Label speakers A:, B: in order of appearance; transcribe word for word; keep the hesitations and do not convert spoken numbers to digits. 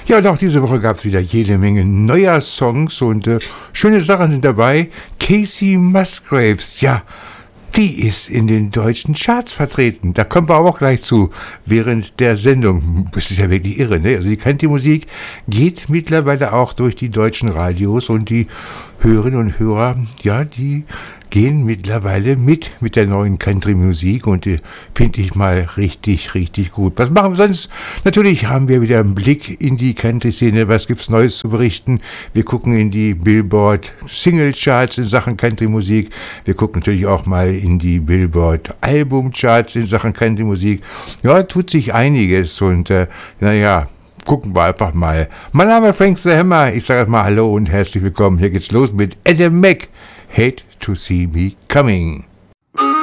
A: Ja, und auch diese Woche gab es wieder jede Menge neuer Songs und äh, schöne Sachen sind dabei. Casey Musgraves, ja, die ist in den deutschen Charts vertreten. Da kommen wir auch gleich zu, während der Sendung. Das ist ja wirklich irre, ne? Also die Country-Musik geht mittlerweile auch durch die deutschen Radios und die Hörerinnen und Hörer, ja, die gehen mittlerweile mit mit der neuen Country-Musik und die finde ich mal richtig, richtig gut. Was machen wir sonst? Natürlich haben wir wieder einen Blick in die Country-Szene. Was gibt's Neues zu berichten? Wir gucken in die Billboard Single-Charts in Sachen Country-Musik. Wir gucken natürlich auch mal in die Billboard Album-Charts in Sachen Country-Musik. Ja, tut sich einiges und äh, naja, gucken wir einfach mal. Mein Name ist Frank the Hammer. Ich sage mal Hallo und herzlich willkommen. Hier geht's los mit Adam Mack. Hate to See Me Coming.